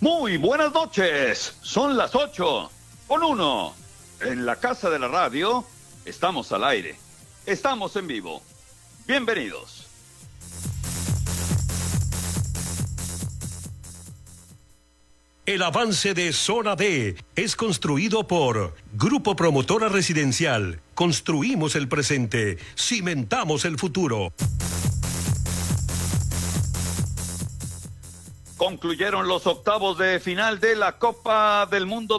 Muy buenas noches, son las 8:01. En la casa de la radio, estamos al aire, estamos en vivo. Bienvenidos. El avance de Zona D es construido por Grupo Promotora Residencial. Construimos el presente, cimentamos el futuro. Concluyeron los octavos de final de la Copa del Mundo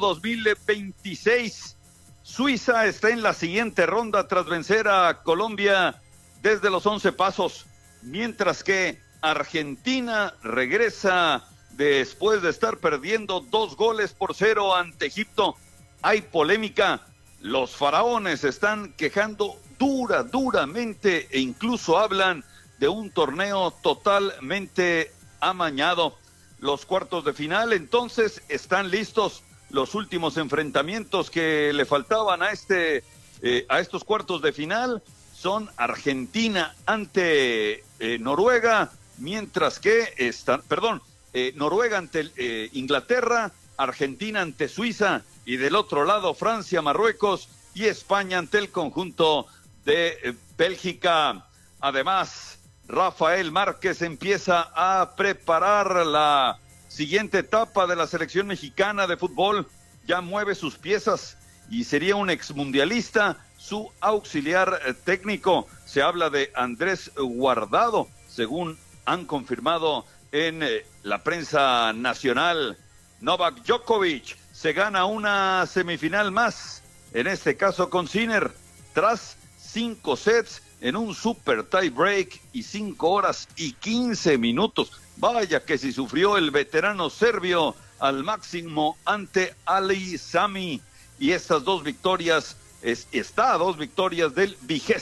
2026. Suiza está en la siguiente ronda tras vencer a Colombia desde los 11 pasos, mientras que Argentina regresa después de estar perdiendo 2-0 ante Egipto. Hay polémica. Los faraones están quejando duramente e incluso hablan de un torneo totalmente amañado. Los cuartos de final entonces están listos. Los últimos enfrentamientos que le faltaban a estos cuartos de final son Argentina ante Noruega, mientras que Noruega ante Inglaterra, Argentina ante Suiza y del otro lado Francia, Marruecos y España ante el conjunto de Bélgica. Además, Rafael Márquez empieza a preparar la siguiente etapa de la selección mexicana de fútbol. Ya mueve sus piezas y sería un exmundialista su auxiliar técnico. Se habla de Andrés Guardado, según han confirmado en la prensa nacional. Novak Djokovic se gana una semifinal más, en este caso con Sinner, tras 5 sets en un super tie break y 5 horas y 15 minutos. Vaya que si sufrió el veterano serbio al máximo ante Ali Sami. Y estas dos victorias, está a 2 victorias del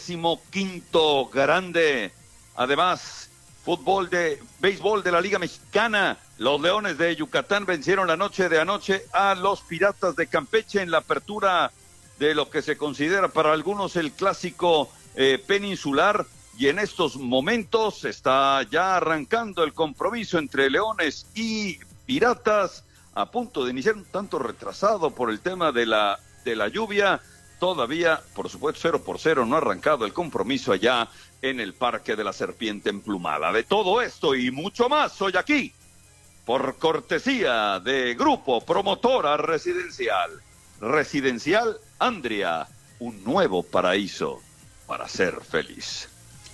25º grande. Además, béisbol de la Liga Mexicana. Los Leones de Yucatán vencieron la noche de anoche a los Piratas de Campeche en la apertura de lo que se considera para algunos el clásico peninsular, y en estos momentos está ya arrancando el compromiso entre Leones y Piratas, a punto de iniciar, un tanto retrasado por el tema de la lluvia. Todavía, por supuesto, 0-0, no ha arrancado el compromiso allá en el Parque de la Serpiente Emplumada. De todo esto y mucho más, hoy aquí, por cortesía de Grupo Promotora Residencial. Residencial Andria, un nuevo paraíso para ser feliz.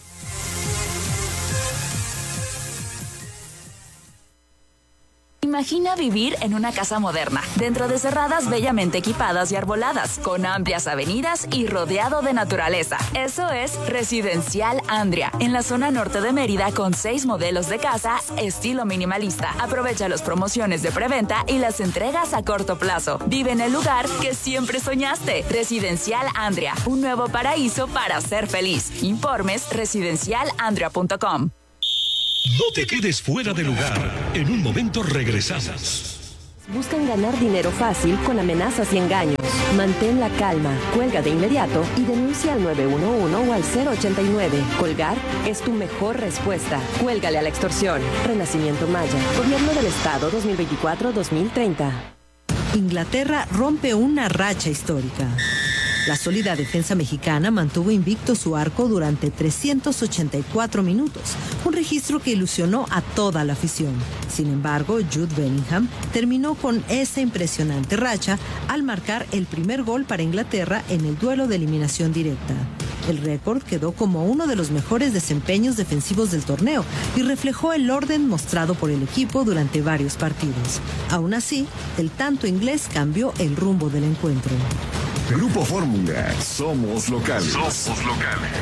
Imagina vivir en una casa moderna, dentro de cerradas bellamente equipadas y arboladas, con amplias avenidas y rodeado de naturaleza. Eso es Residencial Andria, en la zona norte de Mérida, con 6 modelos de casa estilo minimalista. Aprovecha las promociones de preventa y las entregas a corto plazo. Vive en el lugar que siempre soñaste. Residencial Andria, un nuevo paraíso para ser feliz. Informes residencialandria.com. No te quedes fuera de lugar. En un momento regresamos. Buscan ganar dinero fácil con amenazas y engaños. Mantén la calma, cuelga de inmediato y denuncia al 911 o al 089. Colgar es tu mejor respuesta. Cuélgale a la extorsión. Renacimiento Maya. Gobierno del Estado 2024-2030. Inglaterra rompe una racha histórica. La sólida defensa mexicana mantuvo invicto su arco durante 384 minutos, un registro que ilusionó a toda la afición. Sin embargo, Jude Bellingham terminó con esa impresionante racha al marcar el primer gol para Inglaterra en el duelo de eliminación directa. El récord quedó como uno de los mejores desempeños defensivos del torneo y reflejó el orden mostrado por el equipo durante varios partidos. Aún así, el tanto inglés cambió el rumbo del encuentro. Grupo Fórmula, somos locales. Somos locales.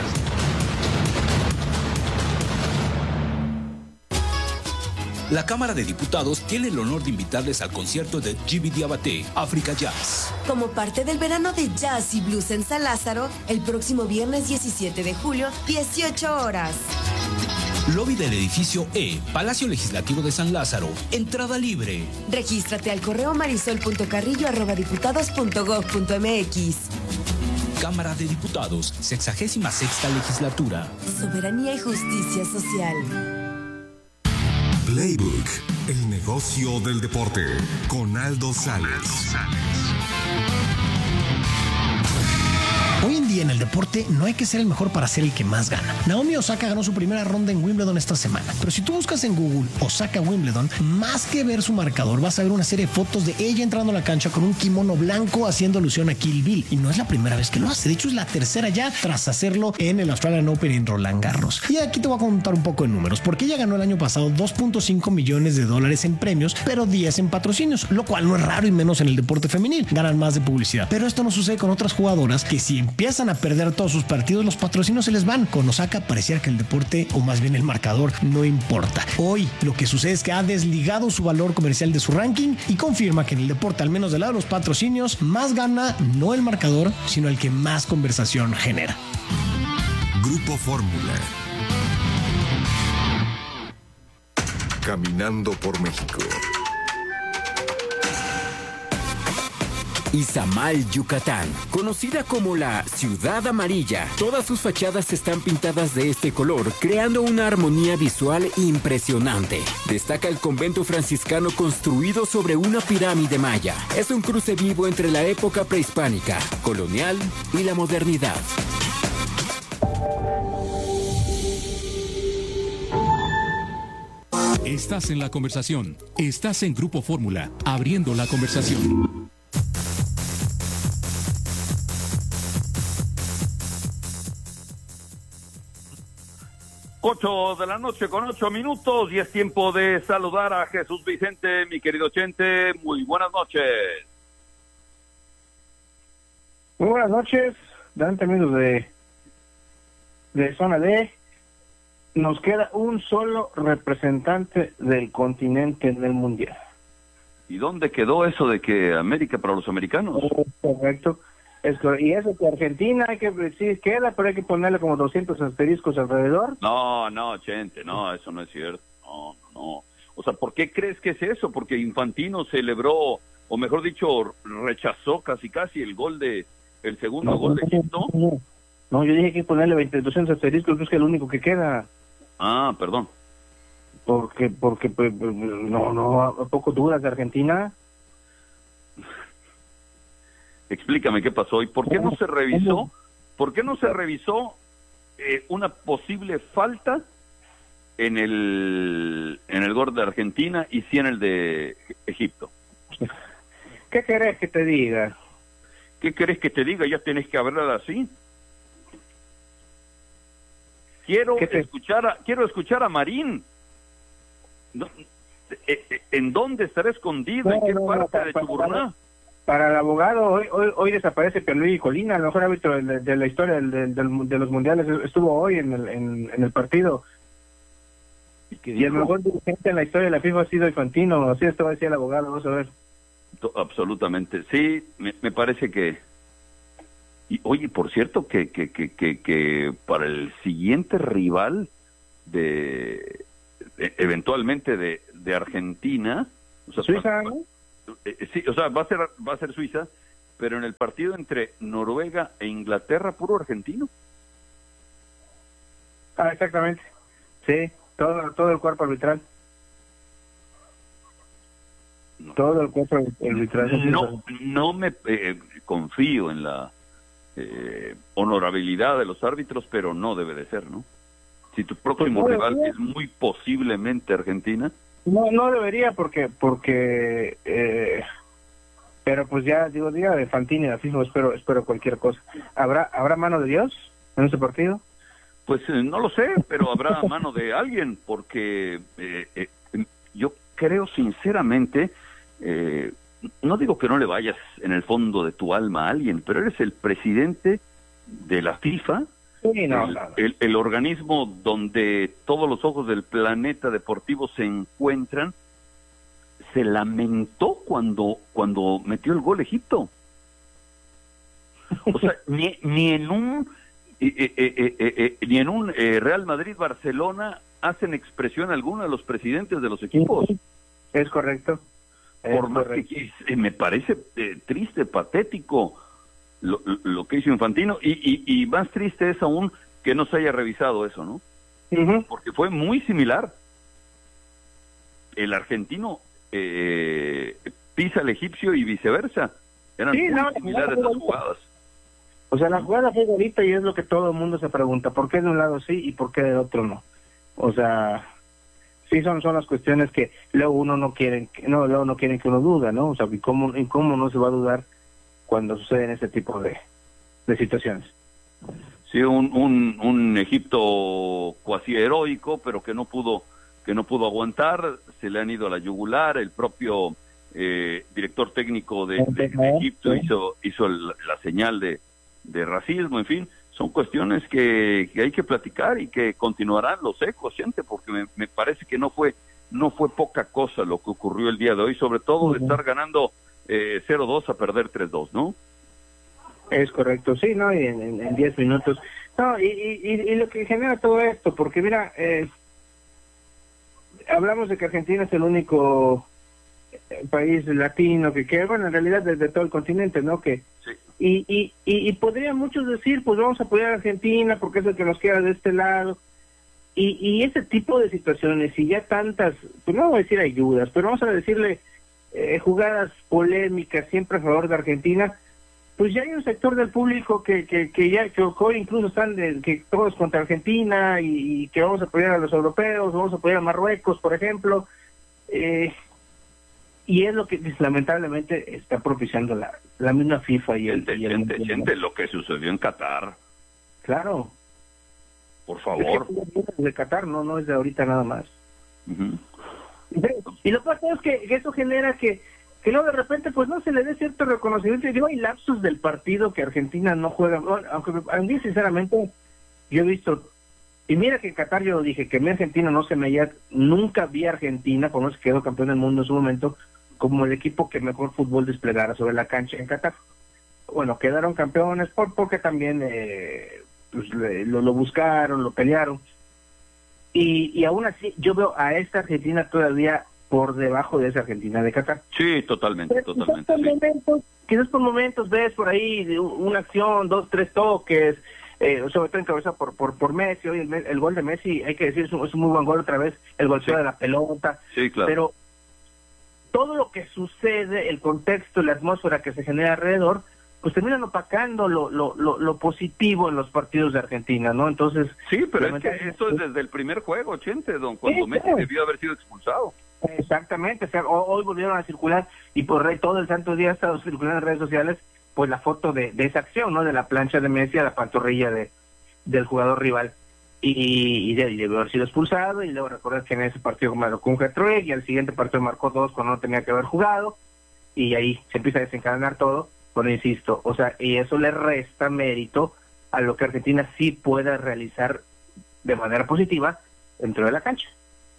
La Cámara de Diputados tiene el honor de invitarles al concierto de Djiby Diabaté, África Jazz. Como parte del verano de jazz y blues en San Lázaro, el próximo viernes 17 de julio, 18 horas. Lobby del edificio E, Palacio Legislativo de San Lázaro. Entrada libre. Regístrate al correo marisol.carrillo@diputados.gov.mx. Cámara de Diputados, 66ª legislatura. Soberanía y justicia social. Playbook, El negocio del deporte con Aldo Sales. Hoy en día en el deporte no hay que ser el mejor para ser el que más gana. Naomi Osaka ganó su primera ronda en Wimbledon esta semana, pero si tú buscas en Google Osaka Wimbledon, más que ver su marcador, vas a ver una serie de fotos de ella entrando a la cancha con un kimono blanco haciendo alusión a Kill Bill. Y no es la primera vez que lo hace, de hecho es la tercera ya tras hacerlo en el Australian Open en Roland Garros. Y aquí te voy a contar un poco de números, porque ella ganó el año pasado $2.5 millones en premios, pero 10 en patrocinios, lo cual no es raro y menos en el deporte femenil. Ganan más de publicidad. Pero esto no sucede con otras jugadoras que si empiezan a perder todos sus partidos, los patrocinios se les van. Con Osaka parecía que el deporte, o más bien el marcador, no importa. Hoy lo que sucede es que ha desligado su valor comercial de su ranking y confirma que en el deporte, al menos del lado de los patrocinios, más gana no el marcador, sino el que más conversación genera. Grupo Fórmula. Caminando por México. Izamal, Yucatán, conocida como la Ciudad Amarilla. Todas sus fachadas están pintadas de este color, creando una armonía visual impresionante. Destaca el convento franciscano construido sobre una pirámide maya. Es un cruce vivo entre la época prehispánica, colonial y la modernidad. Estás en la conversación. Estás en Grupo Fórmula, abriendo la conversación. Ocho de la noche con 8 minutos y es tiempo de saludar a Jesús Vicente, mi querido Chente. Muy buenas noches. Muy buenas noches, Dante, amigos de Zona D. Nos queda un solo representante del continente en el Mundial. ¿Y dónde quedó eso de que América para los americanos? Correcto. Y eso que Argentina, hay que sí queda, pero hay que ponerle como 200 asteriscos alrededor. No, Chente, no, eso no es cierto. No. O sea, ¿por qué crees que es eso? Porque Infantino celebró, o mejor dicho, rechazó casi el segundo gol de Egipto. No, yo dije que hay que ponerle 200 asteriscos, que es el único que queda. Ah, perdón. Porque pues, no, ¿a poco dudas de Argentina? Explícame qué pasó y por qué no se revisó. ¿Por qué no se revisó una posible falta en el gol de Argentina y sí en el de Egipto? ¿Qué querés que te diga? ¿Qué querés que te diga? Ya tenés que hablar así. Quiero escuchar a Marín. No, ¿en dónde estará escondido? ¿En qué parte de Chuburná? Para el abogado, hoy desaparece Pierluigi Colina, el mejor árbitro de la historia de los mundiales. Estuvo hoy en el partido. Y el mejor dirigente en la historia de la FIFA ha sido Infantino. Así esto va a decir el abogado, vamos a ver. Absolutamente, sí, me parece que... Y oye, por cierto, que para el siguiente rival eventualmente de Argentina... O sea, Suiza, ¿no? Sí, o sea, va a ser Suiza, pero en el partido entre Noruega e Inglaterra, puro argentino. Ah, exactamente. Sí, todo el cuerpo arbitral. No. Todo el cuerpo arbitral. No me confío en la honorabilidad de los árbitros, pero no debe de ser, ¿no? Si tu próximo rival es muy posiblemente Argentina. No debería porque pero pues ya digo, día de Fantini y la FIFA, espero cualquier cosa. ¿Habrá mano de Dios en ese partido? Pues no lo sé, pero habrá mano de alguien, porque yo creo sinceramente, no digo que no le vayas en el fondo de tu alma a alguien, pero eres el presidente de la FIFA. Sí, el organismo donde todos los ojos del planeta deportivo se encuentran, se lamentó cuando metió el gol Egipto. O sea, ni en un Real Madrid-Barcelona hacen expresión alguna de los presidentes de los equipos. Es correcto. Por más que me parece triste, patético lo que hizo Infantino, y más triste es aún que no se haya revisado eso, ¿no? Uh-huh. Porque fue muy similar. el argentino pisa al egipcio y viceversa. Eran muy similares las jugadas. O sea, la jugada fue bonita y es lo que todo el mundo se pregunta, ¿por qué de un lado sí y por qué del otro no? O sea, sí son las cuestiones que luego uno no quieren que uno duda, ¿no? O sea, ¿y cómo no se va a dudar cuando suceden ese tipo de situaciones? Sí, un Egipto cuasi heroico, pero que no pudo aguantar, se le han ido a la yugular. El propio director técnico de Egipto hizo la señal de racismo. En fin, son cuestiones que hay que platicar y que continuarán los ecos, gente, porque me parece que no fue poca cosa lo que ocurrió el día de hoy, sobre todo de estar ganando 0-2 a perder 3-2, ¿no? Es correcto, sí, ¿no? Y en 10 minutos. No, y lo que genera todo esto, porque mira, hablamos de que Argentina es el único país latino que bueno, en realidad desde todo el continente, ¿no? Que sí. Y podrían muchos decir, pues vamos a apoyar a Argentina porque es el que nos queda de este lado. Y ese tipo de situaciones, y ya tantas, pues no voy a decir ayudas, pero vamos a decirle jugadas polémicas siempre a favor de Argentina, pues ya hay un sector del público que hoy incluso están que todos contra Argentina y que vamos a apoyar a los europeos, vamos a apoyar a Marruecos, por ejemplo, y es lo que lamentablemente está propiciando la misma FIFA y gente, lo que sucedió en Qatar. Claro. Por favor. Es de Qatar, no es de ahorita nada más. Y lo que pasa es que eso genera que luego de repente pues no se le dé cierto reconocimiento. Y digo, hay lapsos del partido que Argentina no juega. Bueno, aunque a mí sinceramente yo he visto, y mira que en Qatar yo dije que mi Argentina no se me haya, nunca vi a Argentina, como se quedó campeón del mundo en su momento, como el equipo que mejor fútbol desplegara sobre la cancha en Qatar. Bueno, quedaron campeones porque también pues, lo buscaron, lo pelearon. Y aún así yo veo a esta Argentina todavía por debajo de esa Argentina de Qatar. Sí, totalmente. Quizás por momentos ves por ahí una acción, 2, 3 toques, sobre todo encabezado por Messi. Hoy el gol de Messi, hay que decir, es un muy buen gol otra vez, el golpeo de la pelota. Sí, claro. Pero todo lo que sucede, el contexto, la atmósfera que se genera alrededor, pues terminan opacando lo positivo en los partidos de Argentina, ¿no? Entonces... Sí, pero es que esto es desde el primer juego, Chente, cuando Messi debió haber sido expulsado. Exactamente, o sea, hoy volvieron a circular, y por todo el santo día ha estado circulando en redes sociales, pues la foto de esa acción, ¿no? De la plancha de Messi a la pantorrilla del jugador rival. Y debió haber sido expulsado, y luego recordar que en ese partido marcó un hat-trick, y al siguiente partido marcó 2 cuando no tenía que haber jugado, y ahí se empieza a desencadenar todo. Bueno, insisto, o sea, y eso le resta mérito a lo que Argentina sí pueda realizar de manera positiva dentro de la cancha.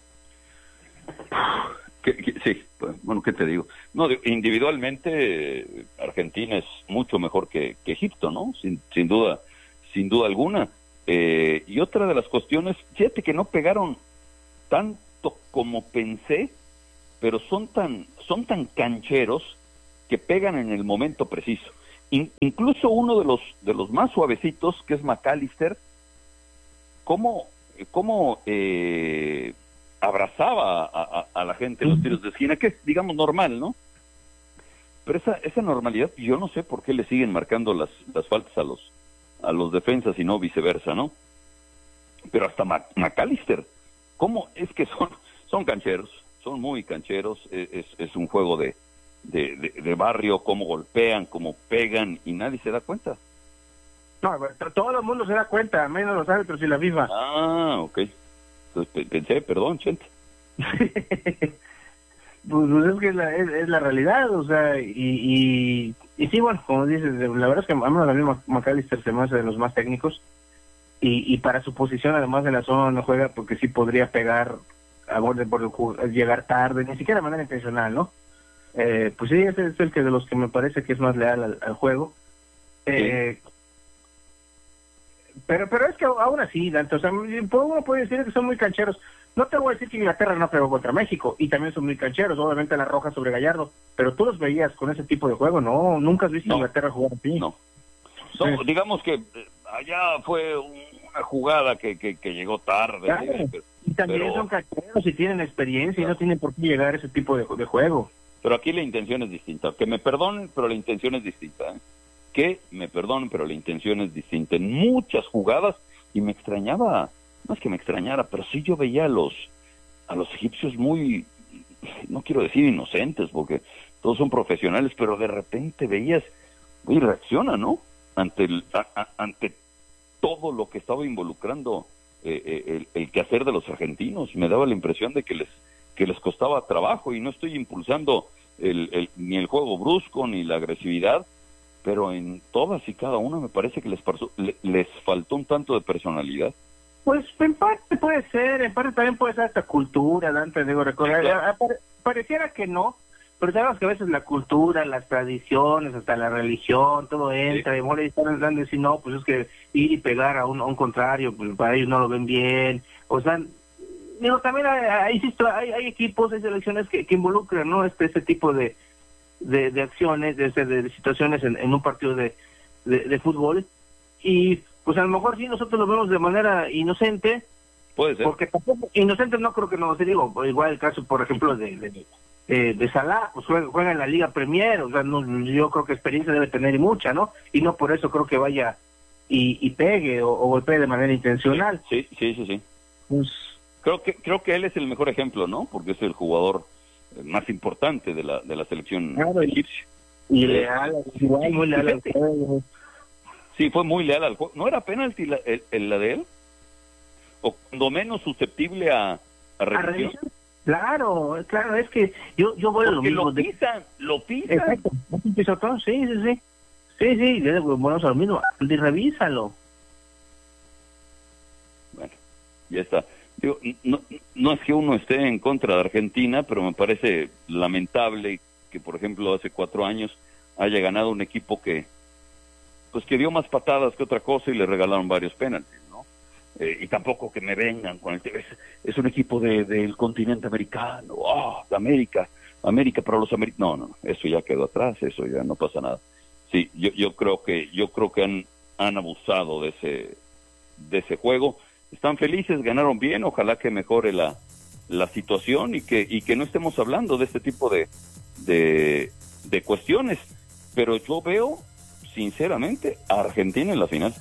Sí, bueno, ¿qué te digo? No, individualmente Argentina es mucho mejor que Egipto, ¿no? Sin duda alguna. Y otra de las cuestiones, fíjate que no pegaron tanto como pensé, pero son tan cancheros que pegan en el momento preciso. Incluso uno de los más suavecitos, que es McAllister, cómo abrazaba a la gente en los tiros de esquina, que es, digamos, normal, ¿no? Pero esa normalidad, yo no sé por qué le siguen marcando las faltas a los defensas y no viceversa, ¿no? Pero hasta McAllister, ¿cómo? Es que son cancheros, son muy cancheros, es un juego de barrio, cómo golpean, cómo pegan, y nadie se da cuenta. No, todo el mundo se da cuenta, menos los árbitros y la FIFA. Ah, ok. Entonces pensé, perdón, Chente. pues es que es la realidad, o sea, y sí, bueno, como dices, la verdad es que a mí McAllister se me hace de los más técnicos, y para su posición, además de la zona, no juega porque sí podría pegar a borde por llegar tarde, ni siquiera de manera intencional, ¿no? Pues sí, ese es el que de los que me parece que es más leal al juego. Sí. Pero es que aún así, Dante, o sea, uno puede decir que son muy cancheros. No te voy a decir que Inglaterra no pegó contra México, y también son muy cancheros, obviamente la roja sobre Gallardo, pero tú los veías con ese tipo de juego, ¿no? Nunca has visto a Inglaterra jugar así. No. Digamos que allá fue una jugada que llegó tarde, claro. Y también son cacheros y tienen experiencia y no tienen por qué llegar a ese tipo de juego. Pero aquí la intención es distinta. Que me perdonen, pero la intención es distinta. Que me perdonen, pero la intención es distinta. En muchas jugadas, y me extrañaba, no es que me extrañara, pero sí yo veía a los egipcios muy, no quiero decir inocentes, porque todos son profesionales, pero de repente veías, y reacciona, ¿no? Ante todo lo que estaba involucrando el quehacer de los argentinos. Me daba la impresión de que les costaba trabajo, y no estoy impulsando ni el juego brusco ni la agresividad, pero en todas y cada una me parece que les faltó un tanto de personalidad. Pues en parte puede ser, en parte también puede ser esta cultura, Dante, digo, recordar, claro. Pareciera que no, pero sabemos que a veces la cultura, las tradiciones, hasta la religión, todo entra, y mole, están dando decir, no, pues es que ir y pegar a un contrario, pues para ellos no lo ven bien, o sea, digo, también hay equipos, hay selecciones que involucran, ¿no? Este tipo de acciones, de situaciones en un partido de fútbol, y pues a lo mejor sí nosotros lo vemos de manera inocente. Puede ser. Porque tampoco, inocente no creo que no se digo, igual el caso, por ejemplo, de Salah, pues juega en la Liga Premier, o sea, no, yo creo que experiencia debe tener y mucha, ¿no? Y no por eso creo que vaya y pegue o golpee de manera intencional. Sí. Pues, creo que él es el mejor ejemplo, ¿no? Porque es el jugador más importante de la selección egipcia. Y leal, igual, muy leal al juego. Sí, fue muy leal al juego. ¿No era penalti la de él? ¿O cuando menos susceptible a revisión? Claro, es que yo voy a lo mismo. Lo pisan. Exacto, es un pisotón, sí. Sí, volvemos a lo mismo, revísalo. Bueno, ya está. Digo, no es que uno esté en contra de Argentina, pero me parece lamentable que, por ejemplo, hace 4 años haya ganado un equipo que dio más patadas que otra cosa y le regalaron varios penaltis, ¿no? Y tampoco que me vengan con es un equipo del continente americano, de América para los americanos. No, eso ya quedó atrás, eso ya no pasa nada. Sí, yo creo que han abusado de ese juego. Están felices, ganaron bien, ojalá que mejore la situación y que no estemos hablando de este tipo de cuestiones, pero yo veo sinceramente a Argentina en la final.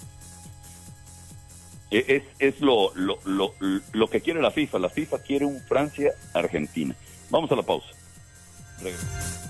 Es lo que quiere la FIFA. La FIFA quiere un Francia-Argentina. Vamos a la pausa. Regreso.